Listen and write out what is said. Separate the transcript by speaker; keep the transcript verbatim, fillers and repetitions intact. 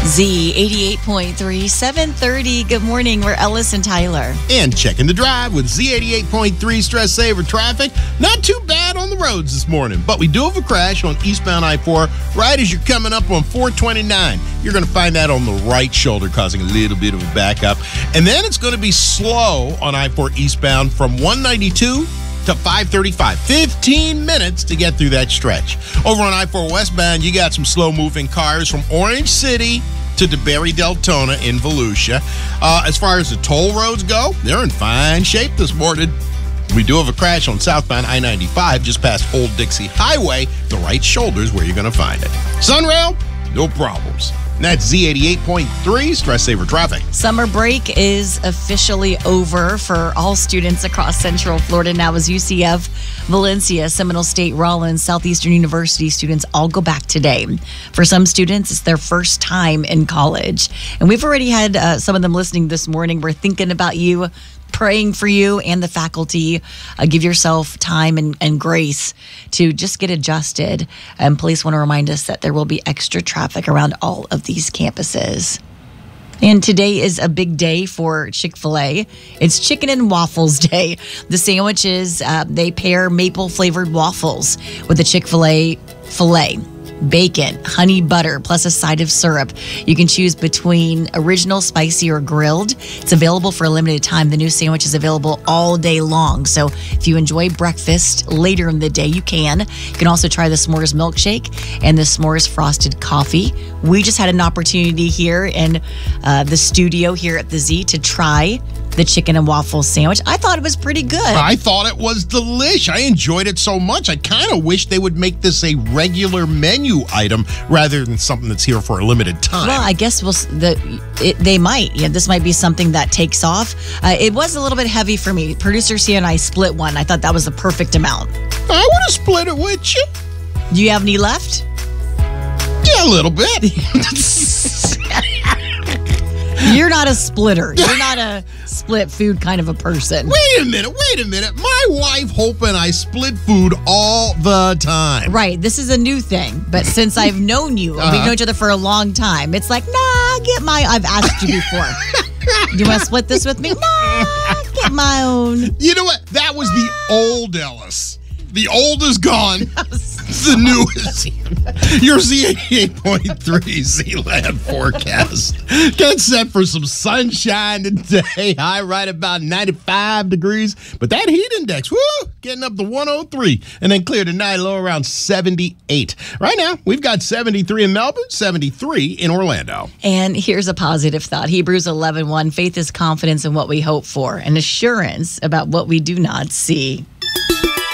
Speaker 1: Z eighty-eight point three, seven thirty. Good morning. We're Ellis and Tyler.
Speaker 2: And checking the drive with Z eighty-eight point three Stress Saver traffic. Not too bad on the roads this morning, but we do have a crash on eastbound I four right as you're coming up on four twenty-nine. You're going to find that on the right shoulder, causing a little bit of a backup. And then it's going to be slow on I four eastbound from one ninety-two to five thirty-five. fifteen minutes to get through that stretch. Over on I four westbound, you got some slow-moving cars from Orange City to DeBerry Deltona in Volusia. Uh, as far as the toll roads go, they're in fine shape this morning. We do have a crash on southbound I ninety-five just past Old Dixie Highway. The right shoulder is where you're going to find it. Sunrail, no problems. And that's Z eighty-eight point three Stress Saver traffic.
Speaker 1: Summer break is officially over for all students across Central Florida. Now as U C F, Valencia, Seminole State, Rollins, Southeastern University students all go back today. For some students, it's their first time in college. And we've already had uh, some of them listening this morning. We're thinking about you, praying for you and the faculty. Uh, give yourself time and, and grace to just get adjusted. And police want to remind us that there will be extra traffic around all of these campuses. And today is a big day for Chick-fil-A. It's Chicken and Waffles Day. The sandwiches, uh, they pair maple-flavored waffles with a Chick-fil-A filet, bacon, honey butter, plus a side of syrup. You can choose between original, spicy, or grilled. It's available for a limited time. The new sandwich is available all day long. So if you enjoy breakfast later in the day, you can. You can also try the s'mores milkshake and the s'mores frosted coffee. We just had an opportunity here in uh, the studio here at the Z to try the chicken and waffle sandwich. I thought it was pretty good.
Speaker 2: I thought it was delish. I enjoyed it so much. I kind of wish they would make this a regular menu item rather than something that's here for a limited time.
Speaker 1: Well, I guess we'll, the, it, they might. Yeah, this might be something that takes off. Uh, it was a little bit heavy for me. Producer C and I split one. I thought that was the perfect amount.
Speaker 2: I would have split it with you.
Speaker 1: Do you have any left?
Speaker 2: Yeah, a little bit.
Speaker 1: You're not a splitter. You're not a split food kind of a person.
Speaker 2: Wait a minute, wait a minute. My wife hoping I split food all the time.
Speaker 1: Right. This is a new thing. But since I've known you, and uh-huh. we've known each other for a long time, it's like, nah, get my, I've asked you before. Do you want to split this with me? Nah, get my own.
Speaker 2: You know what? That was the old Ellis. The old is gone. The new is here. Your Z eighty-eight point three Z-Land forecast. Get set for some sunshine today. High right about ninety-five degrees. But that heat index, woo, getting up to one oh three. And then clear tonight, low around seventy-eight. Right now, we've got seventy-three in Melbourne, seventy-three in Orlando.
Speaker 1: And here's a positive thought. Hebrews eleven one. Faith is confidence in what we hope for and assurance about what we do not see.